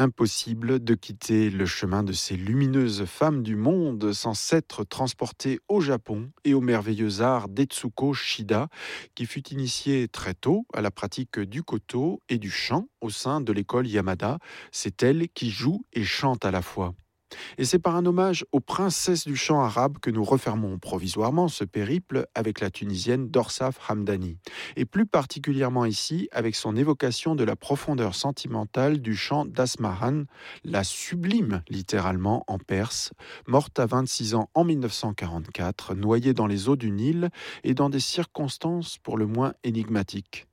Impossible de quitter le chemin de ces lumineuses femmes du monde sans s'être transporté au Japon et au merveilleux art d'Etsuko Shida, qui fut initié très tôt à la pratique du koto et du chant au sein de l'école Yamada. C'est elle qui joue et chante à la fois. Et c'est par un hommage aux princesses du chant arabe que nous refermons provisoirement ce périple avec la Tunisienne Dorsaf Hamdani. Et plus particulièrement ici avec son évocation de la profondeur sentimentale du chant d'Asmahan, la sublime littéralement en perse, morte à 26 ans en 1944, noyée dans les eaux du Nil et dans des circonstances pour le moins énigmatiques.